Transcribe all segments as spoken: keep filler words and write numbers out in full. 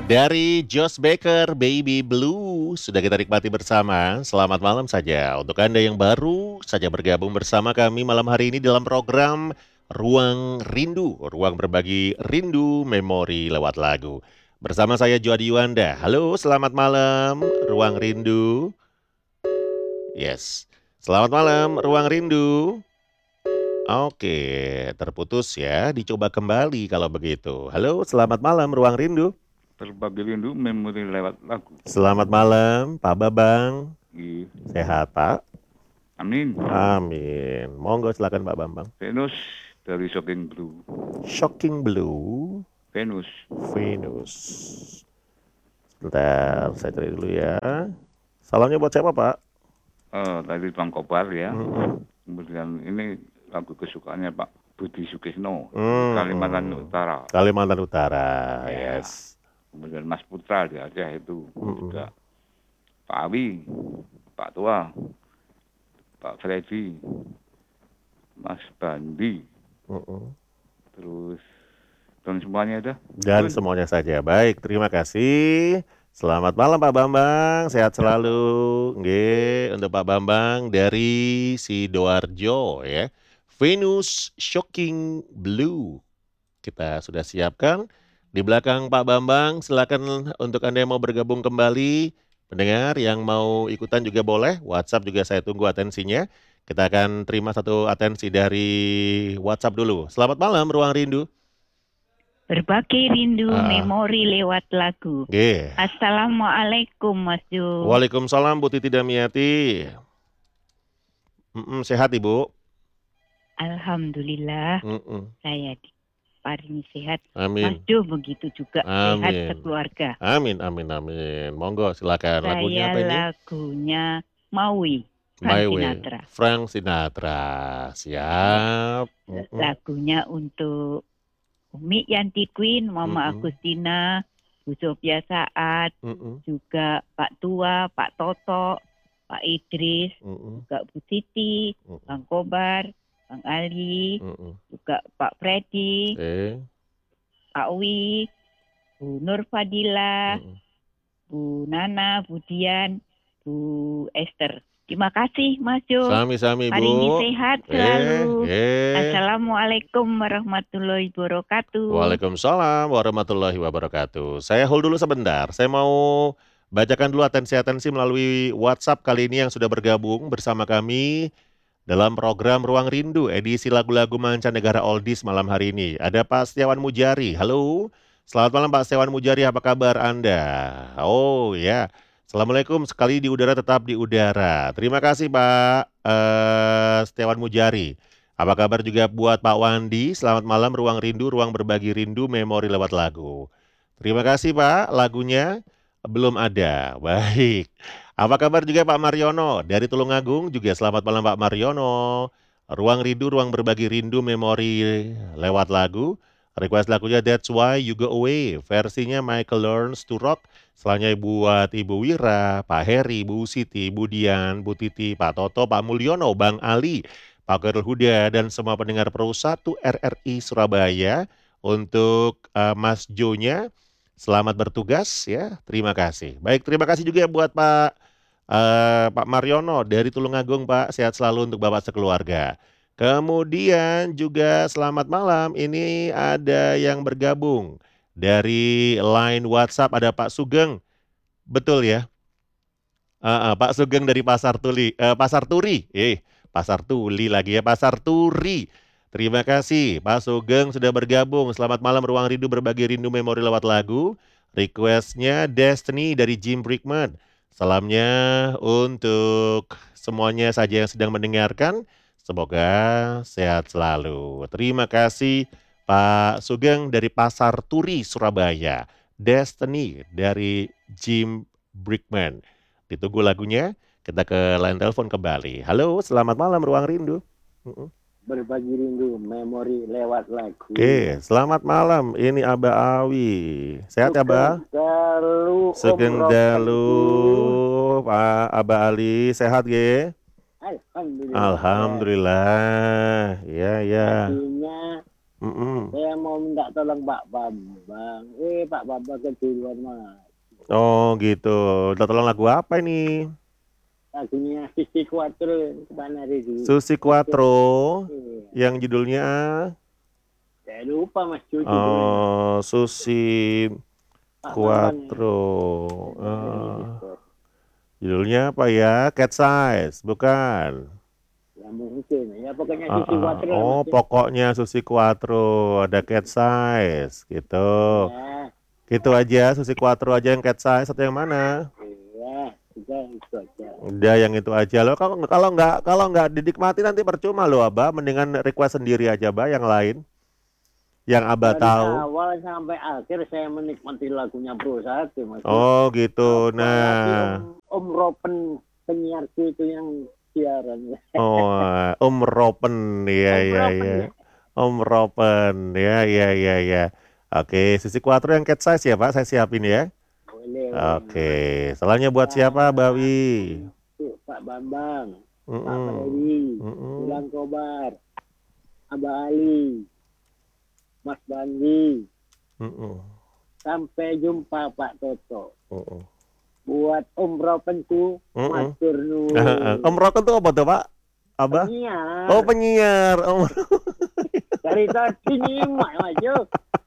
Dari Josh Baker, Baby Blue, sudah kita nikmati bersama. Selamat malam saja untuk Anda yang baru saja bergabung bersama kami malam hari ini dalam program Ruang Rindu, ruang berbagi rindu memori lewat lagu. Bersama saya Juadi Yuanda. Halo, selamat malam, Ruang Rindu. Yes, selamat malam, Ruang Rindu. Oke, terputus ya, dicoba kembali kalau begitu. Halo, selamat malam, Ruang Rindu. Berbagi rindu memori lewat lagu. Selamat malam, Pak Babang. Iya. Sehat, Pak? Amin. Amin. Monggo silakan Pak Bambang. Venus dari Shocking Blue. Shocking Blue, Venus. Venus. Sebentar, saya cari dulu ya. Salamnya buat siapa, Pak? Oh, tadi Bang Kobar ya. Mm-mm. Kemudian ini lagu kesukaannya Pak Budi Sukisno dari Mm-mm. Kalimantan Utara. Kalimantan Utara, Ya. yes. Kemudian Mas Putra di Aceh itu Mm-mm. juga. Pak Awi, Pak Tua, Pak Freddy, Mas Bandi, Mm-mm. terus dan semuanya ada. Dan semuanya saja. Baik, terima kasih. Selamat malam Pak Bambang, sehat selalu. Nggih, untuk Pak Bambang dari Sidoarjo ya. Venus Shocking Blue. Kita sudah siapkan. Di belakang Pak Bambang, silakan untuk Anda yang mau bergabung kembali. Pendengar yang mau ikutan juga boleh. WhatsApp juga saya tunggu atensinya. Kita akan terima satu atensi dari WhatsApp dulu. Selamat malam, Ruang Rindu. Berbagi rindu Ah. memori lewat lagu. Nggih. Assalamualaikum Mas Jo. Waalaikumsalam Bu Titi Damiati. Mm-mm, sehat Ibu? Alhamdulillah Mm-mm. saya diparingi sehat. Mas Amin. Jo begitu juga sehat Amin. sekeluarga. Amin, amin, amin. Monggo silakan. Lagunya Saya apa ini? lagunya Maui, My Frank Way, Sinatra. Frank Sinatra. Siap. Mm-mm. Lagunya untuk Umi Yanti Queen, Mama Mm-mm. Agustina, Bu Sofia Saat, Mm-mm. juga Pak Tua, Pak Toto, Pak Idris, Mm-mm. juga Bu Siti, Mm-mm. Bang Kobar, Bang Ali, Mm-mm. juga Pak Freddy, Eh. Pak Wi, Bu Nur Fadila, Mm-mm. Bu Nana, Bu Dian, Bu Esther. Terima kasih Mas Jo. Sami-sami Hari ini Bu. sehat Eh, selalu. eh. Assalamualaikum warahmatullahi wabarakatuh. Waalaikumsalam warahmatullahi wabarakatuh. Saya hold dulu sebentar. Saya mau bacakan dulu atensi-atensi melalui WhatsApp kali ini yang sudah bergabung bersama kami dalam program Ruang Rindu edisi lagu-lagu mancanegara oldies malam hari ini. Ada Pak Setiawan Mujari. Halo. Selamat malam Pak Setiawan Mujari, apa kabar Anda? Oh ya. Assalamualaikum, sekali di udara tetap di udara. Terima kasih Pak eh, Setiawan Mujari. Apa kabar juga buat Pak Wandi? Selamat malam, Ruang Rindu, ruang berbagi rindu, memori lewat lagu. Terima kasih Pak, lagunya belum ada. Baik. Apa kabar juga Pak Mariono? Dari Tulungagung juga selamat malam Pak Mariono. Ruang Rindu, ruang berbagi rindu, memori lewat lagu. Request lagunya That's Why You Go Away. Versinya Michael Learns to Rock. Selanjutnya buat Ibu Wira, Pak Heri, Bu Siti, Bu Dian, Bu Titi, Pak Toto, Pak Mulyono, Bang Ali, Pak Khairul Huda, dan semua pendengar Pro satu R R I Surabaya. Untuk uh, Mas Jo-nya, selamat bertugas ya. Terima kasih. Baik, terima kasih juga buat Pak uh, Pak Mariono dari Tulungagung, Pak. Sehat selalu untuk Bapak sekeluarga. Kemudian juga selamat malam. Ini ada yang bergabung dari line WhatsApp, ada Pak Sugeng. Betul ya? Uh, uh, Pak Sugeng dari Pasar Tuli, uh, Pasar Turi. Eh, Pasar Tuli lagi ya, Pasar Turi. Terima kasih Pak Sugeng sudah bergabung. Selamat malam Ruang Rindu, berbagi rindu memori lewat lagu. Requestnya Destiny dari Jim Brickman. Salamnya untuk semuanya saja yang sedang mendengarkan. Semoga sehat selalu. Terima kasih Pak Sugeng dari Pasar Turi, Surabaya. Destiny dari Jim Brickman. Ditunggu lagunya. Kita ke line telepon kembali. Halo, selamat malam Ruang Rindu. Mm-mm. Berbagi rindu memori lewat lagu. Oke, selamat malam. Ini Aba Awi. Sehat ya, Aba? Dalu Sugeng Dalu, Pak Aba Ali. Sehat, ge? Alhamdulillah. Alhamdulillah. Ya, ya. Tadinya Mhm. Saya mau minta tolong Pak Bambang. Eh, Pak Bambang keduluan, Mas. Oh, gitu. Minta tolong lagu apa ini? Lagunya Susi Quatro kemana Ridi? Susi Quatro Iya. yang judulnya Saya lupa Mas Ju judulnya. oh, Susi Pak Bambang. Quatro. Ya, Eh, gitu. judulnya apa ya? Cat Size, bukan? Ya mungkin. Ya pokoknya Ah, Susi ah. Quatro lah, Oh, Mas. pokoknya Susi Quatro, ada Cat Size, gitu. Ya, Gitu aja, Susi Quatro aja yang Cat Size atau yang mana? iya. Sudah itu aja. Udah yang itu aja loh. Kalau kalau nggak kalau nggak dinikmati nanti percuma loh, Abah. Mendingan request sendiri aja, Abah, yang lain. Yang Abah Dari tahu. awal sampai akhir saya menikmati lagunya Bro Satu, Mas. Oh, gitu. Apalagi Nah, Om, Om Ropen penyiarku itu yang siaran. oh, Om Ropen, ya, Om ya, Ropen ya. ya. Om Ropen, ya, ya, ya, ya. Oke, Susi Quatro yang Cat Size ya, Pak. Saya siapin ya. Boleh. Oke, salahnya buat siapa, Bawi? Untuk Pak Bambang, Pak Mm-mm. Freddy, Mm-mm. Bulan Kobar, Abah Ali, Mas Bandi. Mm-mm. Sampai jumpa Pak Toto. Mm-mm. Buat Om Ropenku, Mm-mm. Mas Turnu. Om Ropen tuh apa tuh, Pak? Abah? Penyiar. Oh, penyiar. Om Dari tadi nyimak maju.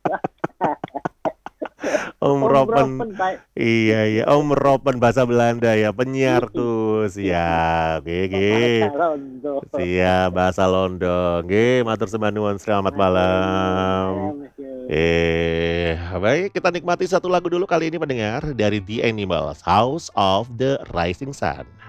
Om Ropen. Pak. Iya, iya. Om Ropen bahasa Belanda ya, penyiar tuh. Siap. Oke, oke. Bahasa Londo. Siap, bahasa Londo. Oke, matur sembah nuwun. Selamat malam. Eh, baik, kita nikmati satu lagu dulu kali ini pendengar dari The Animals, House of the Rising Sun.